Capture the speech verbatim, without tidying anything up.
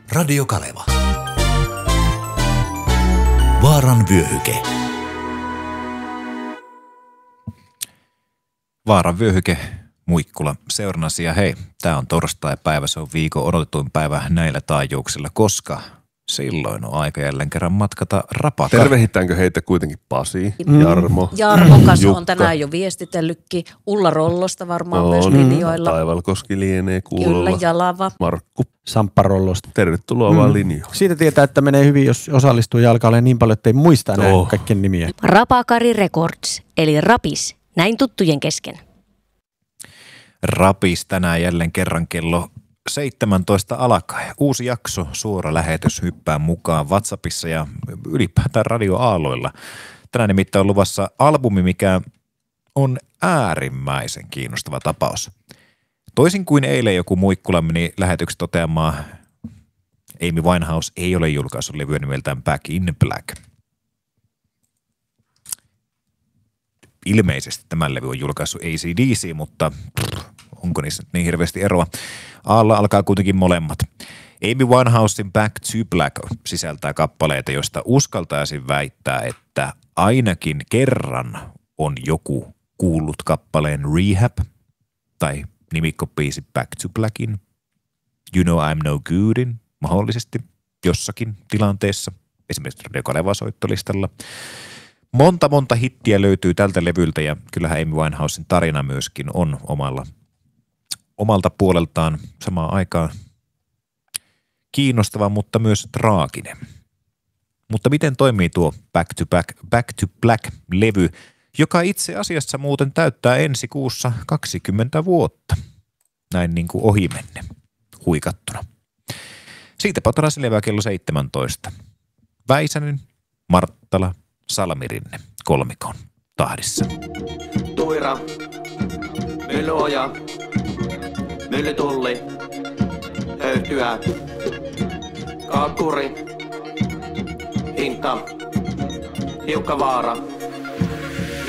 Radio Kaleva. Vaaran vyöhyke. Vaaran vyöhyke, Muikkula seurannasi ja hei, tää on torstai-päivä, se on viikon odotetuin päivä näillä taajuuksilla, koska silloin on aika jälleen kerran matkata Rapakari. Tervehitäänkö heitä kuitenkin Pasi, mm. Jarmo, Jarmo kanssa on tänään jo viestitellytkin. Ulla Rollosta varmaan on, myös linjoilla. Taivalkoski lienee kuulolla. Kyllä, Jalava. Markku. Samppa Rollosta. Tervetuloa mm. vaan linjoille. Siitä tietää, että menee hyvin, jos osallistuu jalkailemaan niin paljon, että ei muista enää oh. kaikkien nimiä. Rapakari Records, eli Rapis, näin tuttujen kesken. Rapis tänään jälleen kerran kello seitsemäntoista alkaen. Uusi jakso, suora lähetys hyppää mukaan WhatsAppissa ja ylipäätään radioaaloilla. Tänään nimittäin on luvassa albumi, mikä on äärimmäisen kiinnostava tapaus. Toisin kuin eilen joku Muikkula meni lähetykset toteamaan, Amy Winehouse ei ole julkaissut levyä nimeltään Back in Black. Ilmeisesti tämän levy on julkaissut A C D C, mutta pff, onko niissä niin hirveästi eroa? Alla alkaa kuitenkin molemmat. Amy Winehousein Back to Black sisältää kappaleita, joista uskaltaisin väittää, että ainakin kerran on joku kuullut kappaleen Rehab tai nimikkobiisi Back to Blackin, You Know I'm No Goodin, mahdollisesti jossakin tilanteessa, esimerkiksi Radio Kaleva soittolistalla. Monta monta hittiä löytyy tältä levyltä ja kyllähän Amy Winehousen tarina myöskin on omalla, omalta puoleltaan samaan aikaan kiinnostava, mutta myös traaginen. Mutta miten toimii tuo Back to Back, Back to Black-levy, joka itse asiassa muuten täyttää ensi kuussa kaksikymmentä vuotta. Näin niin kuin ohimenne, huikattuna. Siitä patona selvää kello seitsemäntoista. Väisänen, Marttala, Salmirinne, kolmikon tahdissa. Tuira, Mylyoja, Myllytulli, Höytyä, Kaakkuri, Hinta, Hiukkavaara,